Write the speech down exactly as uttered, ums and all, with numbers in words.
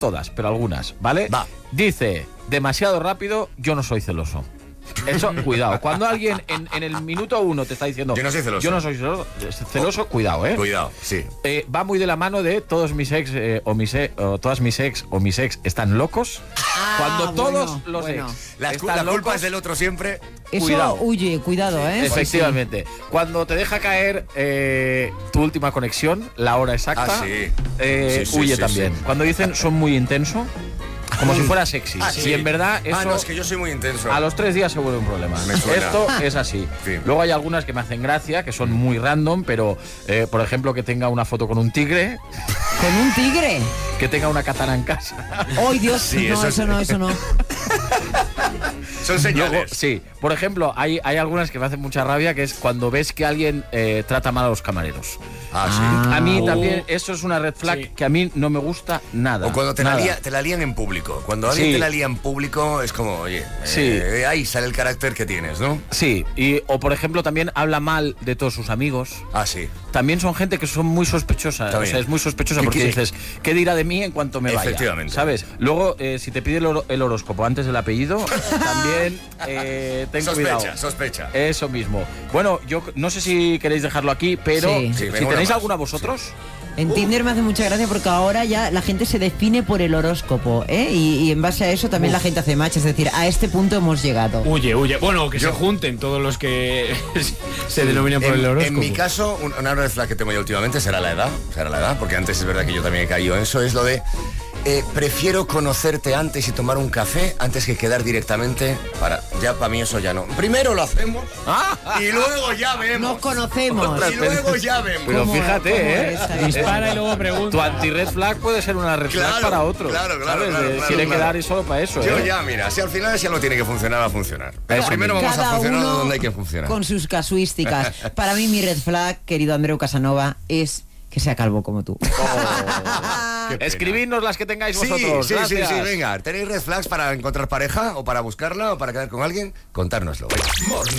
todas, pero algunas, ¿vale? Va. Dice, demasiado rápido, yo no soy celoso. Eso, cuidado. Cuando alguien en, en el minuto uno te está diciendo yo no soy celoso, yo no soy celoso, celoso cuidado, ¿eh? Cuidado, sí. Eh, va muy de la mano de todos mis ex eh, o mis ex, o todas mis ex o mis ex están locos. Ah, Cuando todos bueno, los bueno. ex La, están la culpa locos, es del otro siempre. Eso cuidado. huye, cuidado, ¿eh? Efectivamente. Cuando te deja caer eh, tu última conexión, la hora exacta, Ah, sí. eh, Sí, sí, huye sí, también. sí. Cuando dicen son muy intenso, como si fuera sexy. Ah, sí. Y en verdad eso... Ah, no, es que yo soy muy intenso. A los tres días se vuelve un problema. Me suena. Esto es así. Sí. Luego hay algunas que me hacen gracia, que son muy random, pero, eh, por ejemplo, que tenga una foto con un tigre, ¿Con un tigre? que tenga una katana en casa. ¡Ay, Dios! Sí, no, eso eso, es- no, eso no. Son señales. Luego, sí. Por ejemplo, hay, hay algunas que me hacen mucha rabia, que es cuando ves que alguien eh, trata mal a los camareros. Ah, sí. Ah. A mí Oh. también, eso es una red flag Sí. que a mí no me gusta nada. O cuando te la, nada. lía- te la lían en público. Cuando alguien Sí. te la lía en público es como, oye, Sí. eh, ahí sale el carácter que tienes, ¿no? Sí, y, o por ejemplo también habla mal de todos sus amigos. Ah, sí. También son gente que son muy sospechosas. Está O bien. sea, es muy sospechosa ¿Qué- porque qué- dices, ¿qué dirá de mí en cuanto me vaya? Efectivamente. ¿Sabes? Luego, eh, si te pide el, horo- el horóscopo antes del apellido, también eh, ten Sospecha, cuidado. sospecha. Eso mismo. Bueno, yo c- no sé si queréis dejarlo aquí, pero Sí. Sí, si venga, una tenéis más. alguna vosotros, En Tinder me hace mucha gracia porque ahora ya la gente se define por el horóscopo, ¿eh? Y, y en base a eso también la gente hace match, es decir, a este punto hemos llegado. Huye, huye. Bueno, que Yo- se junten todos los que se denominan por En, el horóscopo. en mi caso, un- una red flag que tengo yo últimamente será la edad. Será la edad, porque antes es verdad que yo también he caído en eso. Es lo de, eh, prefiero conocerte antes y tomar un café antes que quedar directamente para... Ya, para mí eso ya no. Primero lo hacemos y luego ya vemos. Nos conocemos. Y luego ya vemos. pero ¿Cómo- fíjate, cómo ¿eh? es ahí? Dispara y luego pregunta. Tu anti-red flag puede ser una red flag Claro, para otro. claro, claro, ¿sabes? claro, De- claro, tiene que claro. dar y solo para eso, Yo ¿eh? ya, mira, si al final si algo tiene que funcionar, va a funcionar. Pero Eso primero mismo. vamos a Cada funcionar uno donde hay que funcionar. con sus casuísticas. Para mí mi red flag, querido Andreu Casanova, es que sea calvo como tú. Qué pena. Escribidnos las que tengáis Sí, vosotros. sí, sí, Gracias. sí, venga. ¿Tenéis red flags para encontrar pareja o para buscarla o para quedar con alguien? Contárnoslo. Venga. Morning